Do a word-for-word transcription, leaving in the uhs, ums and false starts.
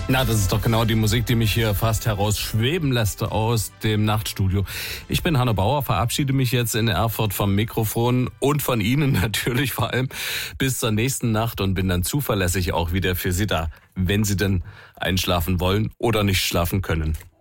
Na, das ist doch genau die Musik, die mich hier fast herausschweben lässt aus dem Nachtstudio. Ich bin Hanno Bauer, verabschiede mich jetzt in Erfurt vom Mikrofon und von Ihnen natürlich vor allem bis zur nächsten Nacht und bin dann zuverlässig auch wieder für Sie da, wenn Sie denn einschlafen wollen oder nicht schlafen können.